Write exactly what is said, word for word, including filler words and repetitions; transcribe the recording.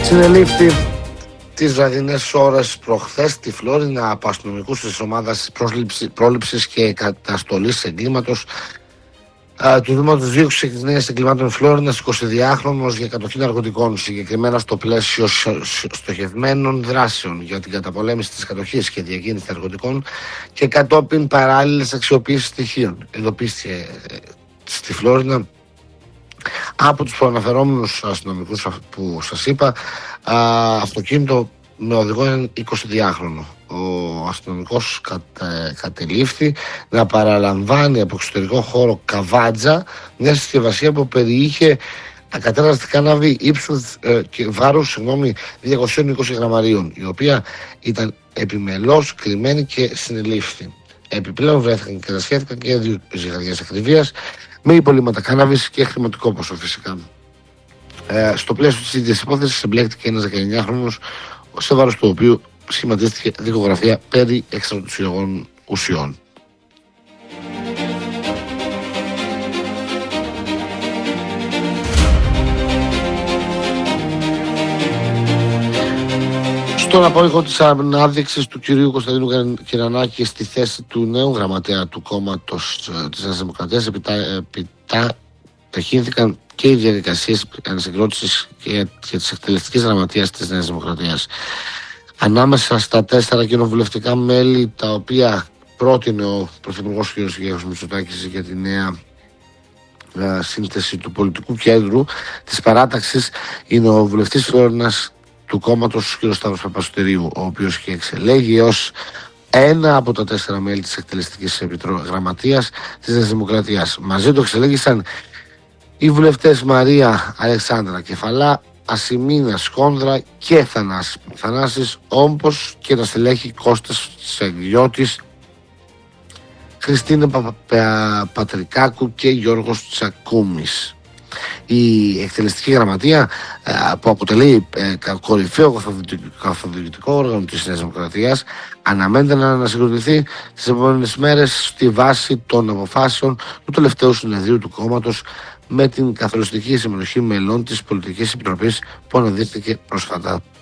Συνελήφθη τις βραδινές ώρες προχθές στη Φλόρινα από αστυνομικούς της ομάδας πρόληψης και καταστολής εγκλήματος του Τμήματος Δίωξης και Νέας Εγκλημάτων Φλόρινας, εικοσιδυάχρονος για κατοχή ναρκωτικών, συγκεκριμένα στο πλαίσιο στοχευμένων δράσεων για την καταπολέμηση της κατοχής και διακίνησης ναρκωτικών και κατόπιν παράλληλες αξιοποίησης στοιχείων. Εντοπίστηκε στη Φλόρινα από τους προαναφερόμενους αστυνομικούς που σας είπα αυτοκίνητο με οδηγό έναν εικοσιδυάχρονο. Ο αστυνομικός κατε, κατελήφθη να παραλαμβάνει από εξωτερικό χώρο Καβάτζα μια συσκευασία που περιείχε ακατέργαστη κάναβη ύψους ε, και βάρους συγγνώμη, διακόσια είκοσι γραμμαρίων, η οποία ήταν επιμελώς κρυμμένη και συνελήφθη. Επιπλέον βρέθηκαν και κατασχέθηκαν και δύο ζυγαριές ακριβίας με υπολείμματα κάναβης και χρηματικό ποσό φυσικά. Ε, στο πλαίσιο της ίδιας υπόθεσης εμπλέκτηκε ένας δεκαεννιάχρονος, σε βάρος του οποίου σχηματίστηκε δικογραφία περί εξτρατουσιογών ουσιών. Στον απόϊχο της ανάδειξης του κυρίου Κωνσταντίνου Κυρανάκη στη θέση του νέου γραμματέα του κόμματος της Νέας Δημοκρατίας, επιταχύνθηκαν και οι διαδικασίες ανασυγκρότησης και της εκτελεστικής γραμματείας της Νέας Δημοκρατίας. Ανάμεσα στα τέσσερα κοινοβουλευτικά μέλη τα οποία πρότεινε ο Πρωθυπουργός κ. Κυριάκος Μητσοτάκης για τη νέα ε, σύνθεση του πολιτικού κέντρου της παράταξης είναι ο βουλευτής Φλόρινας του κόμματος κ. Σταύρος Παπαστερίου, ο οποίος και εξελέγει ως ένα από τα τέσσερα μέλη της εκτελεστικής γραμματείας της Νέας Δημοκρατίας. Μαζί του εξελέγησαν οι βουλευτές Μαρία Αλεξάνδρα Κεφαλά, Ασημίνα Σκόνδρα και Θανάσης Θανάσης, όπως και τα στελέχη Κώστας Σεγγιώτης, Χριστίνα Πα, Πα, Πατρικάκου και Γιώργος Τσακούμης. Η εκτελεστική γραμματεία που αποτελεί κορυφαίο καθοδηγητικό όργανο της Νέας Δημοκρατίας αναμένεται να ανασυγκροτηθεί τις επόμενες μέρες στη βάση των αποφάσεων του τελευταίου συνεδρίου του κόμματος με την καθοριστική συμμετοχή μελών της Πολιτικής Επιτροπής που αναδείχθηκε πρόσφατα.